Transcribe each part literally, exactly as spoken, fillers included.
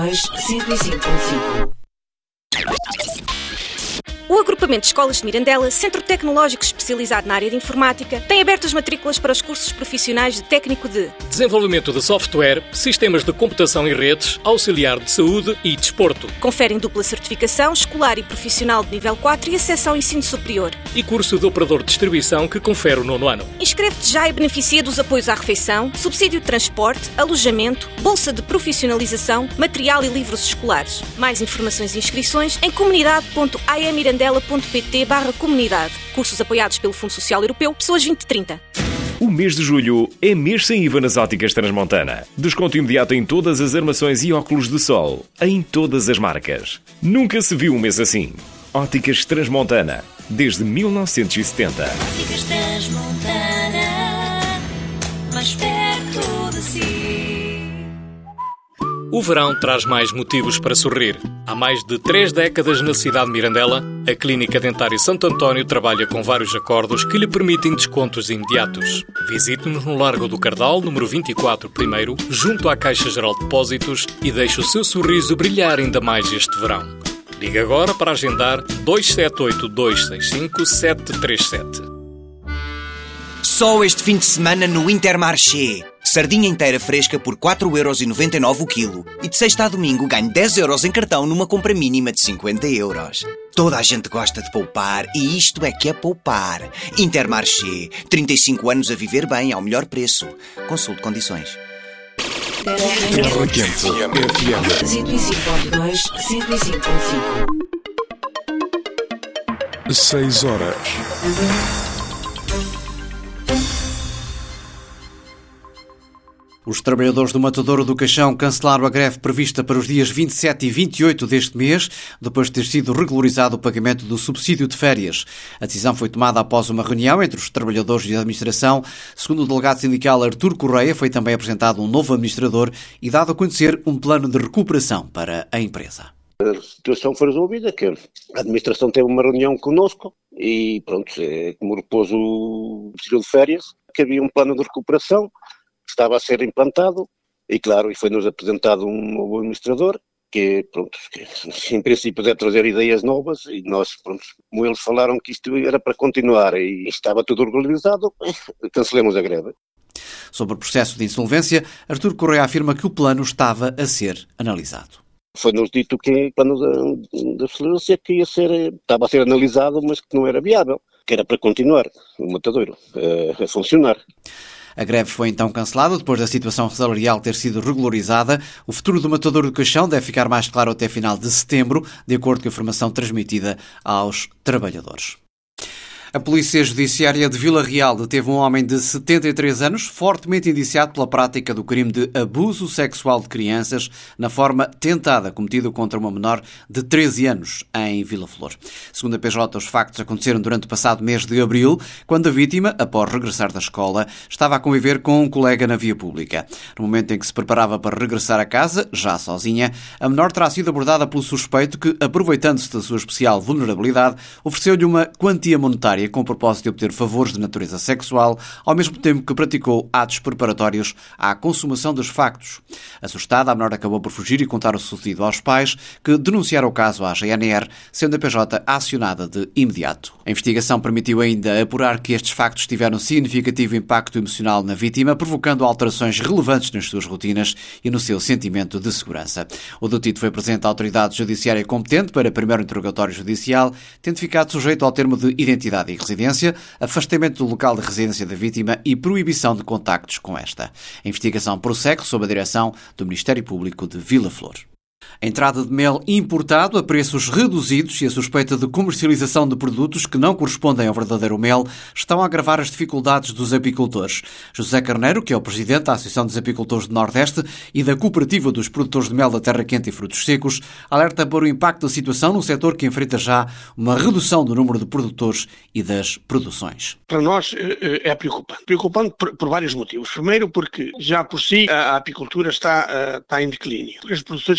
cento e cinco ponto cinco. O agrupamento de escolas de Mirandela, centro tecnológico especializado na área de informática, tem aberto as matrículas para os cursos profissionais de técnico de desenvolvimento de software, sistemas de computação e redes, auxiliar de saúde e desporto. Conferem dupla certificação escolar e profissional de nível quatro e acesso ao ensino superior. E curso de operador de distribuição que confere o nono ano. Inscreve-te já e beneficia dos apoios à refeição, subsídio de transporte, alojamento, bolsa de profissionalização, material e livros escolares. Mais informações e inscrições em comunidade ponto a e mirandela ponto pt barra comunidade. Cursos apoiados pelo Fundo Social Europeu, Pessoas vinte trinta. O mês de julho é mês sem I V A nas óticas Transmontana. Desconto imediato em todas as armações e óculos de sol, em todas as marcas. Nunca se viu um mês assim. Óticas Transmontana, desde mil novecentos e setenta. Óticas Transmontana, mais perto de si. O verão traz mais motivos para sorrir. Há mais de três décadas na cidade de Mirandela, a Clínica Dentária Santo António trabalha com vários acordos que lhe permitem descontos imediatos. Visite-nos no Largo do Cardal, número vinte e quatro, primeiro, junto à Caixa Geral de Depósitos e deixe o seu sorriso brilhar ainda mais este verão. Ligue agora para agendar dois sete oito, dois seis cinco, sete três sete. Só este fim de semana no Intermarché. Sardinha inteira fresca por quatro euros e noventa e nove o quilo. E de sexta a domingo ganho dez euros em cartão numa compra mínima de cinquenta euros. Toda a gente gosta de poupar e isto é que é poupar. Intermarché. trinta e cinco anos a viver bem ao melhor preço. Consulte condições. Terra Quente F M cento e cinco ponto dois, cento e cinco ponto cinco. seis horas. Os trabalhadores do Matadouro do Caixão cancelaram a greve prevista para os dias vinte e sete e vinte e oito deste mês, depois de ter sido regularizado o pagamento do subsídio de férias. A decisão foi tomada após uma reunião entre os trabalhadores e a administração. Segundo o delegado sindical Artur Correia, foi também apresentado um novo administrador e dado a conhecer um plano de recuperação para a empresa. A situação foi resolvida, que a administração teve uma reunião connosco e pronto, como repôs o subsídio de férias, que havia um plano de recuperação estava a ser implantado e, claro, e foi-nos apresentado um novo administrador que, pronto, que em princípio deve trazer ideias novas e nós, pronto, como eles falaram que isto era para continuar e estava tudo regularizado, cancelemos a greve. Sobre o processo de insolvência, Artur Correia afirma que o plano estava a ser analisado. Foi-nos dito que o plano da insolvência que ia ser, estava a ser analisado, mas que não era viável, que era para continuar o Matadouro a, a funcionar. A greve foi então cancelada depois da situação salarial ter sido regularizada. O futuro do Matadouro do Caixão deve ficar mais claro até final de setembro, de acordo com a informação transmitida aos trabalhadores. A Polícia Judiciária de Vila Real deteve um homem de setenta e três anos, fortemente indiciado pela prática do crime de abuso sexual de crianças, na forma tentada, cometido contra uma menor de treze anos, em Vila Flor. Segundo a P J, os factos aconteceram durante o passado mês de abril, quando a vítima, após regressar da escola, estava a conviver com um colega na via pública. No momento em que se preparava para regressar a casa, já sozinha, a menor terá sido abordada pelo suspeito que, aproveitando-se da sua especial vulnerabilidade, ofereceu-lhe uma quantia monetária com o propósito de obter favores de natureza sexual, ao mesmo tempo que praticou atos preparatórios à consumação dos factos. Assustada, a menor acabou por fugir e contar o sucedido aos pais, que denunciaram o caso à G N R, sendo a P J acionada de imediato. A investigação permitiu ainda apurar que estes factos tiveram significativo impacto emocional na vítima, provocando alterações relevantes nas suas rotinas e no seu sentimento de segurança. O detido foi presente à autoridade judiciária competente para primeiro interrogatório judicial, tendo ficado sujeito ao termo de identidade e residência, afastamento do local de residência da vítima e proibição de contactos com esta. A investigação prossegue sob a direção do Ministério Público de Vila Flor. A entrada de mel importado a preços reduzidos e a suspeita de comercialização de produtos que não correspondem ao verdadeiro mel estão a agravar as dificuldades dos apicultores. José Carneiro, que é o presidente da Associação dos Apicultores do Nordeste e da Cooperativa dos Produtores de Mel da Terra Quente e Frutos Secos, alerta para o impacto da situação num setor que enfrenta já uma redução do número de produtores e das produções. Para nós é preocupante. Preocupante por, por vários motivos. Primeiro porque já por si a apicultura está, está em declínio. As produções cada vez são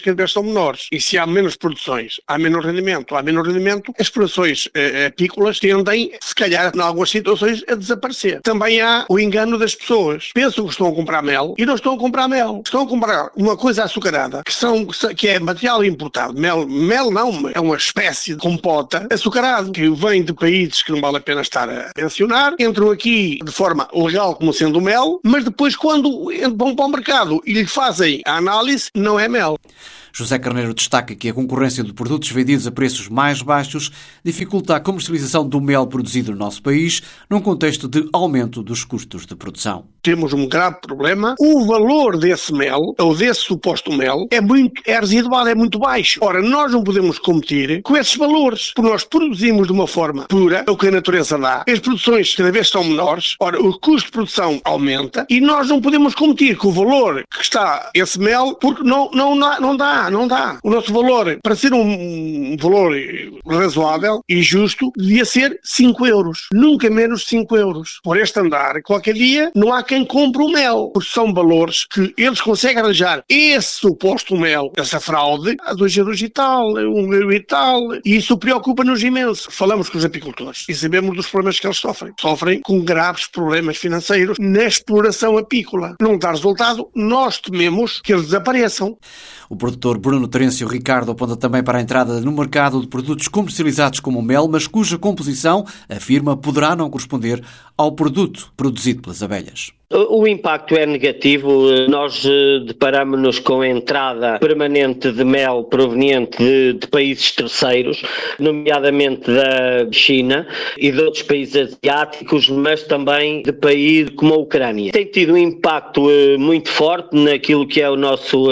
são menores. E se há menos produções, há menos rendimento, há menos rendimento, as produções eh, apícolas tendem, se calhar, em algumas situações, a desaparecer. Também há o engano das pessoas. Pensam que estão a comprar mel e não estão a comprar mel. Estão a comprar uma coisa açucarada, que, são, que é material importado. Mel, mel não, é uma espécie de compota açucarado, que vem de países que não vale a pena estar a mencionar, entram aqui de forma legal como sendo mel, mas depois quando vão para o mercado e lhe fazem a análise, não é mel. José Carneiro destaca que a concorrência de produtos vendidos a preços mais baixos dificulta a comercialização do mel produzido no nosso país, num contexto de aumento dos custos de produção. Temos um grave problema. O valor desse mel, ou desse suposto mel, é muito é residual, é muito baixo. Ora, nós não podemos competir com esses valores, porque nós produzimos de uma forma pura, é o que a natureza dá. As produções cada vez são menores, ora, o custo de produção aumenta e nós não podemos competir com o valor que está esse mel, porque não, não, não dá. Não dá. O nosso valor, para ser um valor razoável e justo, devia ser cinco euros. Nunca menos de cinco euros. Por este andar, qualquer dia, não há quem compre o mel. Porque são valores que eles conseguem arranjar esse suposto mel, essa fraude, a dois euros e tal, um euro e tal. E isso preocupa-nos imenso. Falamos com os apicultores e sabemos dos problemas que eles sofrem. Sofrem com graves problemas financeiros na exploração apícola. Não dá resultado, nós tememos que eles desapareçam. O produtor Bruno Terêncio Ricardo aponta também para a entrada no mercado de produtos comercializados como o mel, mas cuja composição, afirma, poderá não corresponder ao produto produzido pelas abelhas. O impacto é negativo. Nós deparamos-nos com a entrada permanente de mel proveniente de, de países terceiros, nomeadamente da China e de outros países asiáticos, mas também de países como a Ucrânia. Tem tido um impacto muito forte naquilo que é o nosso,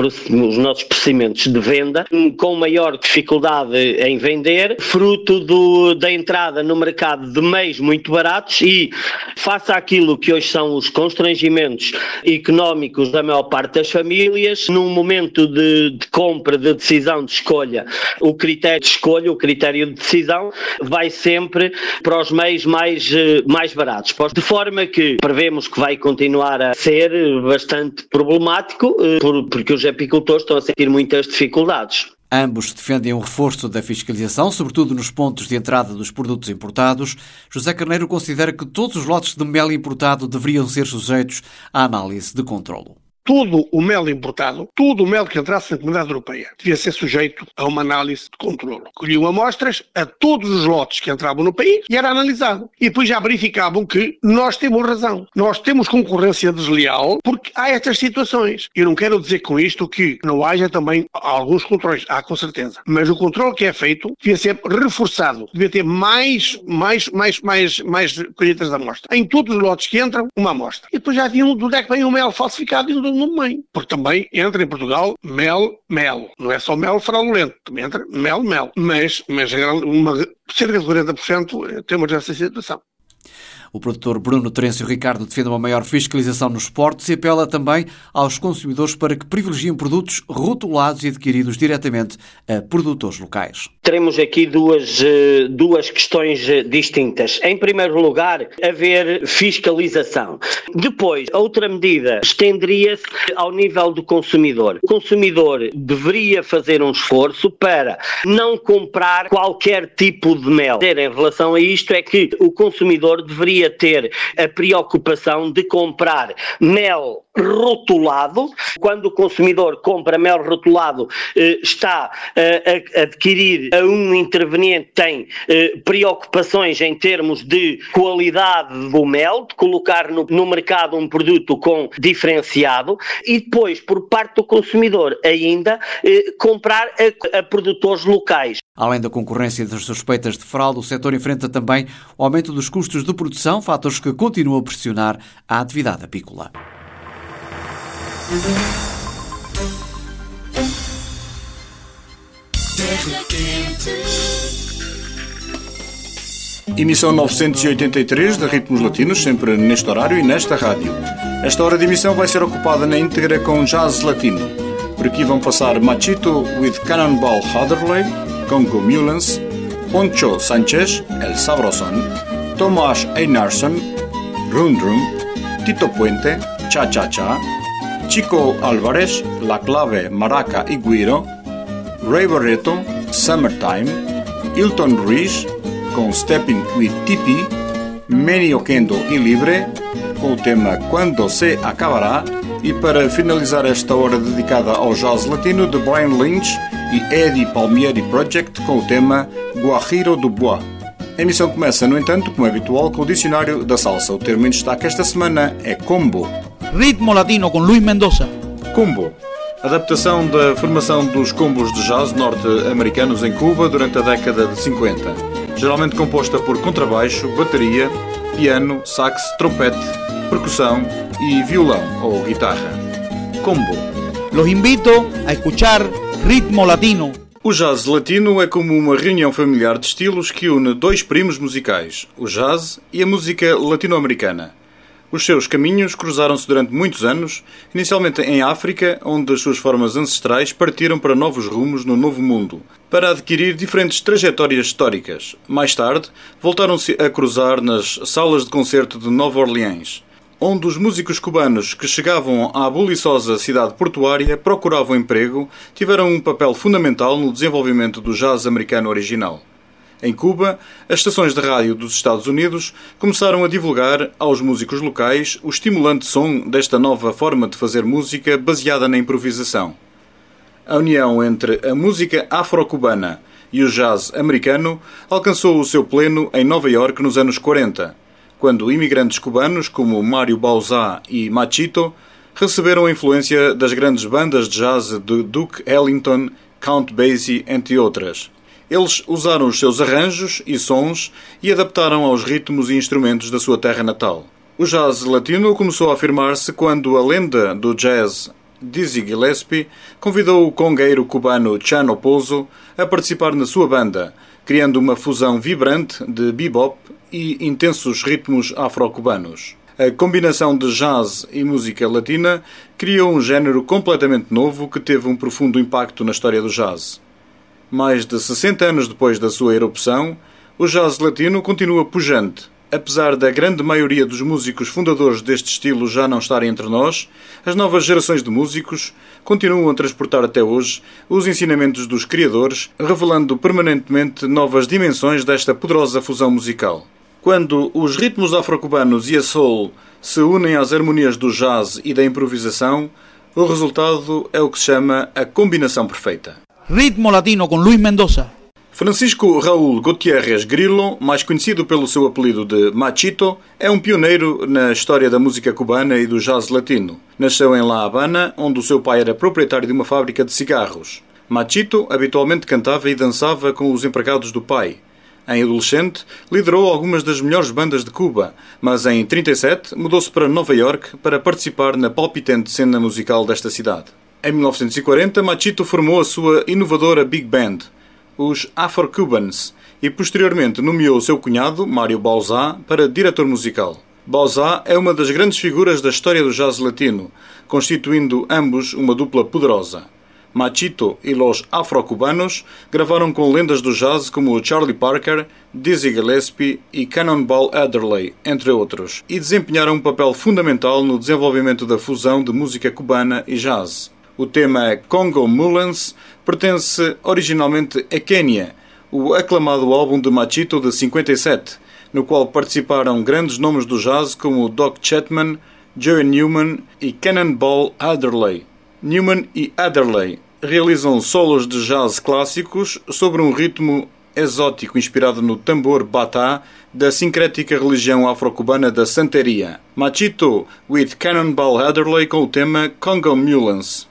os nossos procedimentos de venda, com maior dificuldade em vender, fruto do, da entrada no mercado de meios muito baratos e, face àquilo que hoje são os constrangimentos económicos da maior parte das famílias, num momento de, de compra, de decisão, de escolha, o critério de escolha, o critério de decisão vai sempre para os meios mais, mais baratos. De forma que prevemos que vai continuar a ser bastante problemático, porque os apicultores estão a sentir muitas dificuldades. Ambos defendem um reforço da fiscalização, sobretudo nos pontos de entrada dos produtos importados. José Carneiro considera que todos os lotes de mel importado deveriam ser sujeitos à análise de controlo. Todo o mel importado, todo o mel que entrasse na Comunidade Europeia, devia ser sujeito a uma análise de controlo. Colhiam amostras a todos os lotes que entravam no país e era analisado. E depois já verificavam que nós temos razão. Nós temos concorrência desleal porque há estas situações. Eu não quero dizer com isto que não haja também alguns controles. Há, com certeza. Mas o controle que é feito devia ser reforçado. Devia ter mais, mais, mais, mais, mais colheitas de amostra. Em todos os lotes que entram, uma amostra. E depois já viam de onde é que vem o mel falsificado e de no meio, porque também entra em Portugal mel, mel. Não é só mel fraudulento, também entra mel, mel. Mas, mas uma, cerca de quarenta por cento temos essa situação. O produtor Bruno Terêncio Ricardo defende uma maior fiscalização nos portos e apela também aos consumidores para que privilegiem produtos rotulados e adquiridos diretamente a produtores locais. Teremos aqui duas, duas questões distintas. Em primeiro lugar, haver fiscalização. Depois, a outra medida estenderia-se ao nível do consumidor. O consumidor deveria fazer um esforço para não comprar qualquer tipo de mel. Em relação a isto é que o consumidor deveria ter a preocupação de comprar mel rotulado. Quando o consumidor compra mel rotulado, está a adquirir a um interveniente, tem preocupações em termos de qualidade do mel, de colocar no, no mercado um produto com diferenciado e depois, por parte do consumidor, ainda comprar a, a produtores locais. Além da concorrência e das suspeitas de fraude, o setor enfrenta também o aumento dos custos de produção, fatores que continuam a pressionar a atividade apícola. Emissão novecentos e oitenta e três de Ritmos Latinos, sempre neste horário e nesta rádio. Esta hora de emissão vai ser ocupada na íntegra com jazz latino. Por aqui vão passar Machito with Cannonball Adderley, Congo Mullens, Poncho Sanchez, El Sabroson, Tomás Einarsson, Rundrum, Tito Puente, Cha Cha Cha, Chico Álvarez, La Clave, Maraca e Guiro, Ray Barreto, Summertime, Hilton Ruiz, com Stepping with Tipi, Manny Oquendo e Libre, com o tema Quando Se Acabará, e para finalizar esta hora dedicada ao jazz latino, de Brian Lynch e Eddie Palmieri Project, com o tema Guajiro do Bois. A emissão começa, no entanto, como é habitual, com o dicionário da salsa. O termo em destaque esta semana é combo. Ritmo latino com Luís Mendoza. Combo. Adaptação da formação dos combos de jazz norte-americanos em Cuba durante a década de cinquenta. Geralmente composta por contrabaixo, bateria, piano, sax, trompete, percussão e violão ou guitarra. Combo. Los invito a escuchar Ritmo Latino. O jazz latino é como uma reunião familiar de estilos que une dois primos musicais, o jazz e a música latino-americana. Os seus caminhos cruzaram-se durante muitos anos, inicialmente em África, onde as suas formas ancestrais partiram para novos rumos no Novo Mundo, para adquirir diferentes trajetórias históricas. Mais tarde, voltaram-se a cruzar nas salas de concerto de Nova Orleans, onde os músicos cubanos que chegavam à buliçosa cidade portuária procuravam emprego, tiveram um papel fundamental no desenvolvimento do jazz americano original. Em Cuba, as estações de rádio dos Estados Unidos começaram a divulgar aos músicos locais o estimulante som desta nova forma de fazer música baseada na improvisação. A união entre a música afro-cubana e o jazz americano alcançou o seu pleno em Nova Iorque nos anos quarenta, quando imigrantes cubanos como Mário Bauzá e Machito receberam a influência das grandes bandas de jazz de Duke Ellington, Count Basie, entre outras. Eles usaram os seus arranjos e sons e adaptaram aos ritmos e instrumentos da sua terra natal. O jazz latino começou a afirmar-se quando a lenda do jazz Dizzy Gillespie convidou o congueiro cubano Chano Pozo a participar na sua banda, criando uma fusão vibrante de bebop e intensos ritmos afro-cubanos. A combinação de jazz e música latina criou um género completamente novo que teve um profundo impacto na história do jazz. Mais de sessenta anos depois da sua erupção, o jazz latino continua pujante. Apesar da grande maioria dos músicos fundadores deste estilo já não estarem entre nós, as novas gerações de músicos continuam a transportar até hoje os ensinamentos dos criadores, revelando permanentemente novas dimensões desta poderosa fusão musical. Quando os ritmos afro-cubanos e a soul se unem às harmonias do jazz e da improvisação, o resultado é o que se chama a combinação perfeita. Ritmo Latino com Luís Mendoza. Francisco Raúl Gutiérrez Grillo, mais conhecido pelo seu apelido de Machito, é um pioneiro na história da música cubana e do jazz latino. Nasceu em La Habana, onde o seu pai era proprietário de uma fábrica de cigarros. Machito habitualmente cantava e dançava com os empregados do pai. Em adolescente, liderou algumas das melhores bandas de Cuba, mas em trinta e sete mudou-se para Nova Iorque para participar na palpitante cena musical desta cidade. Em mil novecentos e quarenta, Machito formou a sua inovadora Big Band, os Afro-Cubans, e posteriormente nomeou seu cunhado, Mário Bauzá, para diretor musical. Bauzá é uma das grandes figuras da história do jazz latino, constituindo ambos uma dupla poderosa. Machito e los Afro-Cubanos gravaram com lendas do jazz como Charlie Parker, Dizzy Gillespie e Cannonball Adderley, entre outros, e desempenharam um papel fundamental no desenvolvimento da fusão de música cubana e jazz. O tema Congo Mullens pertence originalmente a Quênia, o aclamado álbum de Machito de cinquenta e sete, no qual participaram grandes nomes do jazz como Doc Chatman, Joey Newman e Cannonball Adderley. Newman e Adderley realizam solos de jazz clássicos sobre um ritmo exótico inspirado no tambor batá da sincrética religião afro-cubana da Santeria. Machito with Cannonball Adderley com o tema Congo Mullens.